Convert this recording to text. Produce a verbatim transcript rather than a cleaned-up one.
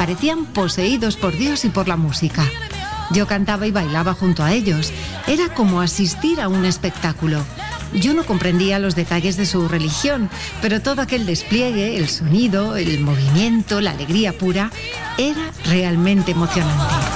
Parecían poseídos por Dios y por la música. Yo cantaba y bailaba junto a ellos. Era como asistir a un espectáculo. Yo no comprendía los detalles de su religión, pero todo aquel despliegue, el sonido, el movimiento, la alegría pura, era realmente emocionante.